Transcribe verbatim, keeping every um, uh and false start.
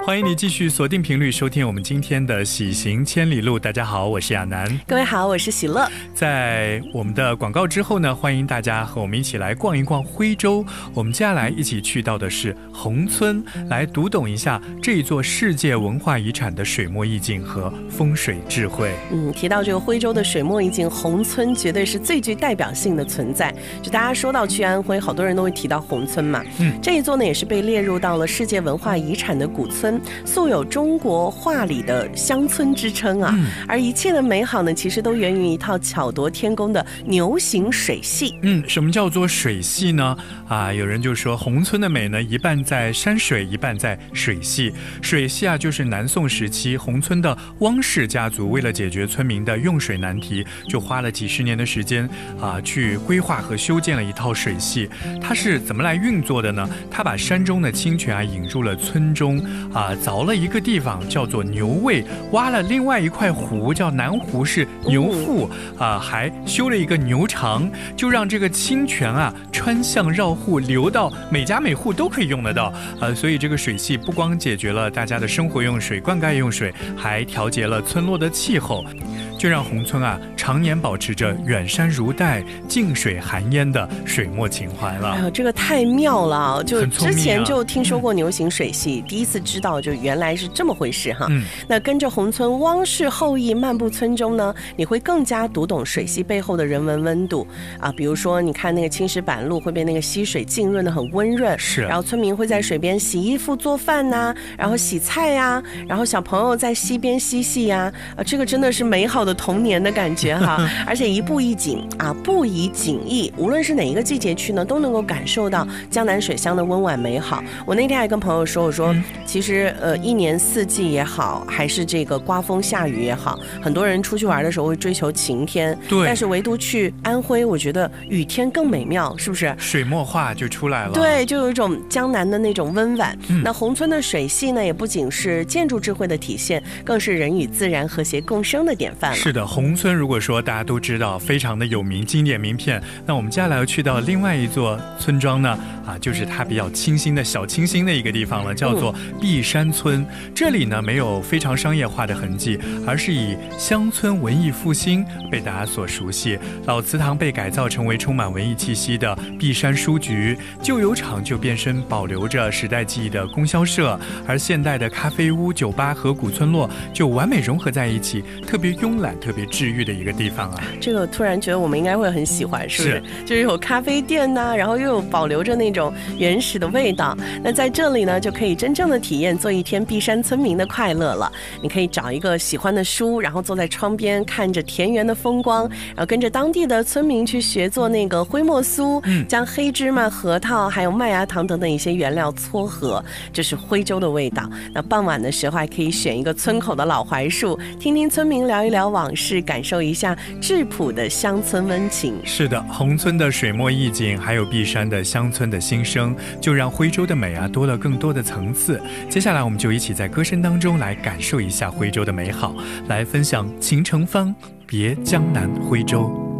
欢迎你继续锁定频率收听我们今天的喜行千里路。大家好，我是亚楠。 各位好，我是喜乐。 在我们的广告之后呢，欢迎大家和我们一起来逛一逛徽州。我们接下来一起去到的是宏村，来读懂一下这一座世界文化遗产的水墨意境和风水智慧。 嗯，提到这个徽州的水墨意境，宏村绝对是最具代表性的存在。就大家说到去安徽，好多人都会提到宏村嘛。嗯，这一座呢也是被列入到了世界文化遗产的古村，素有中国画里的乡村之称啊。嗯、而一切的美好呢，其实都源于一套巧夺天工的牛形水系。 嗯，什么叫做水系呢？啊，有人就说宏村的美呢，一半在山水，一半在水系。水系啊，就是南宋时期宏村的汪氏家族为了解决村民的用水难题，就花了几十年的时间啊，去规划和修建了一套水系。它是怎么来运作的呢？它把山中的清泉啊引入了村中啊，凿了一个地方叫做牛卫，挖了另外一块湖叫南湖是牛腹啊，还修了一个牛场，就让这个清泉啊穿巷绕户流到每家每户都可以用得到啊。所以这个水系不光解决了大家的生活用水、灌溉用水，还调节了村落的气候，就让宏村啊常年保持着远山如黛、近水含烟的水墨情怀了。 哎呦，这个太妙了啊！就之前就听说过牛形水系，嗯、第一次知道就原来是这么回事哈。嗯、那跟着宏村汪氏后裔漫步村中呢，你会更加读懂水系背后的人文温度啊。比如说，你看那个青石板路会被那个溪水浸润得很温润，是。然后村民会在水边洗衣服、做饭呐、啊，然后洗菜呀、啊，然后小朋友在溪边嬉戏呀、啊，啊，这个真的是美好的童年的感觉哈。而且一步一景啊，不以景异，无论是哪一个季节去呢，都能够感受到江南水乡的温婉美好。我那天还跟朋友说，我说、嗯、其实呃一年四季也好，还是这个刮风下雨也好，很多人出去玩的时候会追求晴天，对，但是唯独去安徽，我觉得雨天更美妙，是不是？ 水墨画就出来了， 对，就有一种江南的那种温婉。嗯、那宏村的水系呢，也不仅是建筑智慧的体现，更是人与自然和谐共生的典范了。 是的，宏村如果说大家都知道，非常的有名，经典名片。那我们接下来要去到另外一座村庄呢，啊，就是它比较清新的小清新的一个地方了，叫做碧山村。嗯、这里呢没有非常商业化的痕迹，而是以乡村文艺复兴被大家所熟悉。老祠堂被改造成为充满文艺气息的碧山书局，旧油厂就变身保留着时代记忆的供销社，而现代的咖啡屋、酒吧和古村落就完美融合在一起，特别慵懒、特别治愈的一个地方啊。 这个突然觉得我们应该会很喜欢，是不是？是就是有咖啡店呐、啊，然后又有保留着那种原始的味道。那在这里呢，就可以真正的体验做一天碧山村民的快乐了。你可以找一个喜欢的书，然后坐在窗边看着田园的风光，然后跟着当地的村民去学做那个灰墨酥，嗯、将黑芝麻、核桃还有麦芽糖等等一些原料撮合，这是徽州的味道。那傍晚的时候还可以选一个村口的老槐树，听听村民聊一聊往事，感受一下质朴的乡村温情。 是的，宏村的水墨意境，还有碧山的乡村的心声，就让徽州的美啊多了更多的层次。接下来我们就一起在歌声当中来感受一下徽州的美好，来分享秦城芳别江南徽州。